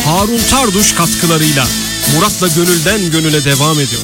Harun Tarduş katkılarıyla Murat'la Gönülden Gönüle devam ediyor.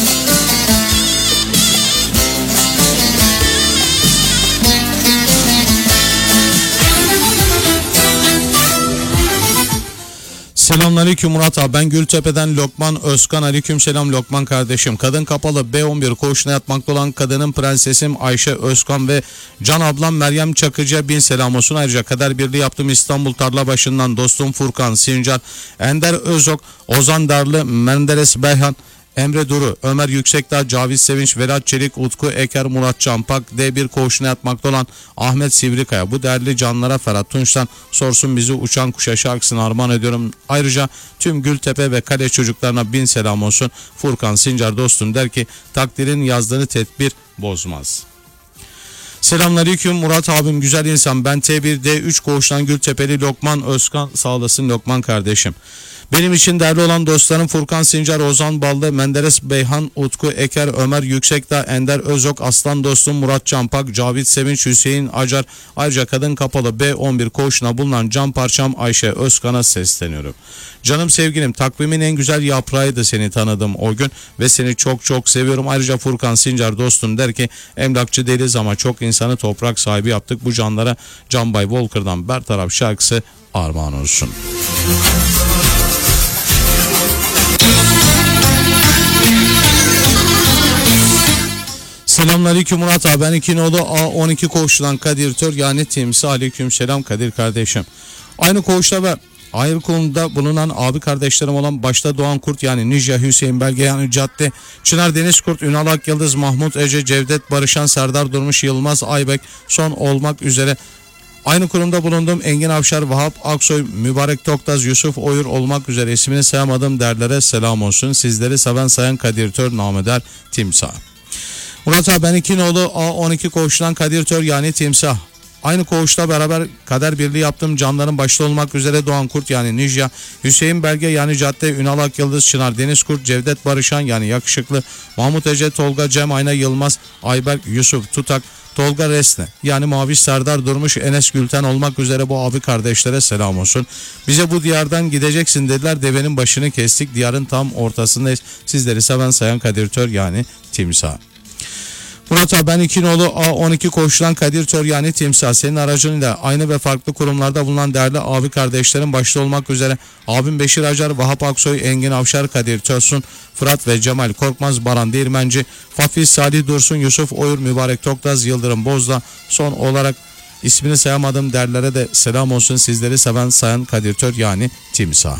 Selamünaleyküm Murat abi, ben Gültepe'den Lokman Özkan. Aleykümselam Lokman kardeşim. Kadın kapalı B11 koğuşuna yatmakta olan kadının prensesim Ayşe Özkan ve can ablam Meryem Çakıcı'ya bin selam olsun. Ayrıca kader birliği yaptığım İstanbul Tarlabaşı'ndan dostum Furkan Sincar, Ender Özok, Ozan Darlı, Menderes Beyhan, Emre Duru, Ömer Yüksekdağ, Cavit Sevinç, Vedat Çelik, Utku Eker, Murat Çampak, D1 koğuşuna yatmakta olan Ahmet Sivrikaya. Bu değerli canlara Ferhat Tunç'tan Sorsun Bizi Uçan Kuşa şarkısını armağan ediyorum. Ayrıca tüm Gültepe ve Kale çocuklarına bin selam olsun. Furkan Sincar dostum der ki takdirin yazdığını tedbir bozmaz. Selamünaleyküm Murat abim, güzel insan. Ben T1D3 koğuştan Gültepe'li Lokman Özkan. Sağ olasın Lokman kardeşim. Benim için değerli olan dostlarım Furkan Sincar, Ozan Ballı, Menderes Beyhan, Utku Eker, Ömer Yüksekdağ, Ender Özok, Aslan dostum Murat Çampak, Cavit Sevinç, Hüseyin Acar. Ayrıca kadın kapalı B11 koğuşuna bulunan can parçam Ayşe Özkan'a sesleniyorum. Canım sevgilim, takvimin en güzel yaprağıydı seni tanıdım o gün ve seni çok çok seviyorum. Ayrıca Furkan Sincar dostum der ki emlakçı değiliz ama çok insanı toprak sahibi yaptık. Bu canlara Can Bay Volker'dan Bertaraf şarkısı armağan olsun. Selamünaleyküm Murat abi, ben İkinoğlu A12 koğuşundan Kadir Tör yani Timsi. Aleykümselam Kadir kardeşim. Aynı koğuşta ve ayrı konuda bulunan abi kardeşlerim olan başta Doğan Kurt yani Nijya, Hüseyin Belge yani Cadde, Çınar Deniz Kurt, Ünal Akyıldız, Mahmut Ece, Cevdet Barışan, Serdar Durmuş, Yılmaz Aybek son olmak üzere aynı kurumda bulunduğum Engin Avşar, Vahap Aksoy, Mübarek Toktaz, Yusuf Oyur olmak üzere ismini sayamadığım derlere selam olsun. Sizleri seven sayan Kadir Tör nameder Timsah. Murat abi, ben İkinoğlu A12 koğuşundan Kadir Tör yani Timsah. Aynı koğuşta beraber kader birliği yaptığım canların başta olmak üzere Doğan Kurt yani Nijya, Hüseyin Belge yani Cadde, Ünal Akyıldız, Çınar Deniz Kurt, Cevdet Barışan yani Yakışıklı, Mahmut Ece, Tolga, Cem Ayna, Yılmaz Ayberk, Yusuf Tutak, Tolga Resne yani Maviş, Serdar Durmuş, Enes Gülten olmak üzere bu abi kardeşlere selam olsun. Bize bu diyardan gideceksin dediler, devenin başını kestik, diyarın tam ortasındayız. Sizleri seven sayan Kadir Tör yani Timsah. Murat abi, ben İkinoğlu A12 koğuşundan Kadir Tör yani Timsah. Senin aracınıyla aynı ve farklı kurumlarda bulunan değerli abi kardeşlerin başta olmak üzere abim Beşir Acar, Vahap Aksoy, Engin Avşar, Kadir Törsün, Fırat ve Cemal Korkmaz, Baran Değirmenci, Fafi Salih Dursun, Yusuf Oyur, Mübarek Toktaz, Yıldırım Bozda son olarak ismini sayamadığım derlere de selam olsun. Sizleri seven sayan Kadir Tör yani Timsah.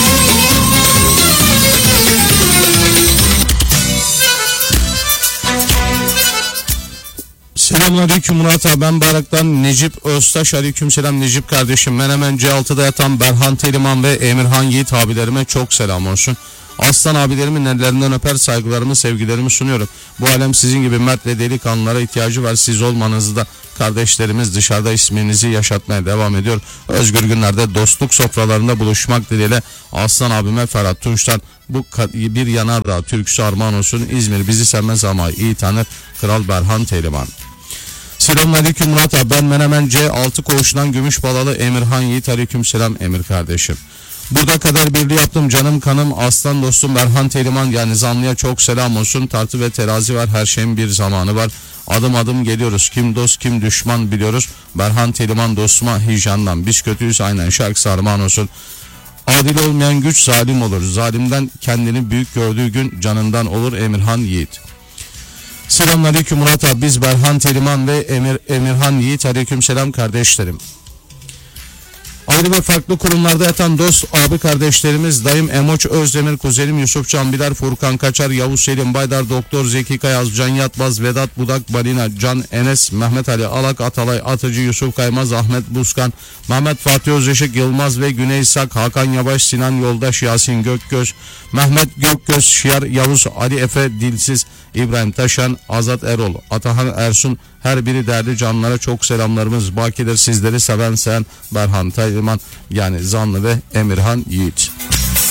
Selamünaleyküm Murat abi, ben Barak'tan Necip Öztaş. Aleykümselam Necip kardeşim. Menemen C6'da yatan Berhan Teliman ve Emirhan Yiğit abilerime çok selam olsun. Aslan abilerimin ellerinden öper, saygılarımı sevgilerimi sunuyorum. Bu alem sizin gibi mert ve delikanlılara ihtiyacı var. Siz olmanızda kardeşlerimiz dışarıda isminizi yaşatmaya devam ediyor. Özgür günlerde dostluk sofralarında buluşmak dileğiyle Aslan abime Ferhat Tunç'tan bu bir yanardağ türküsü armağan olsun. İzmir bizi sevmez ama iyi tanır Kral Berhan Teliman. Selamünaleyküm Murat abi, ben Menemen C6 koğuşundan Gümüşbalalı Emirhan Yiğit. Aleykümselam Emir kardeşim. Burada kadar birliği yaptım canım kanım aslan dostum Berhan Teliman yani Zanlı'ya çok selam olsun. Tartı ve terazi var, her şeyin bir zamanı var. Adım adım geliyoruz, kim dost kim düşman biliyoruz. Berhan Teliman dostuma hijandan, biz kötüyüz aynen şarkısı armağan olsun. Adil olmayan güç zalim olur, zalimden kendini büyük gördüğü gün canından olur Emirhan Yiğit. Selamünaleyküm Murat abi, biz Berhan Teliman ve Emirhan Yiğit. Aleykümselam kardeşlerim. Ayrı ve farklı kurumlarda yatan dost abi kardeşlerimiz dayım Emoç Özdemir, kuzenim Yusuf Canbiler, Furkan Kaçar, Yavuz Selim Baydar, Doktor Zeki Kayaz, Can Yatmaz, Vedat Budak, Balina, Can Enes, Mehmet Ali Alak, Atalay Atıcı, Yusuf Kaymaz, Ahmet Buskan, Mehmet Fatih Özışık, Yılmaz ve Güney Sak, Hakan Yavaş, Sinan Yoldaş, Yasin Gökgöz, Mehmet Gökgöz, Şiar, Yavuz, Ali Efe, Dilsiz, İbrahim Taşan, Azat Erol, Atahan Ersun, her biri değerli canlara çok selamlarımız bakidir. Sizleri seven sayan Berhan Tayman yani Zanlı ve Emirhan Yiğit.